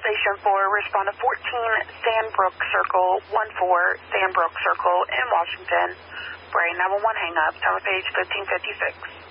Station 4, respond to 14 Sandbrook Circle, 14 Sandbrook Circle in Washington. Bray 911 hang up, time of page 1556.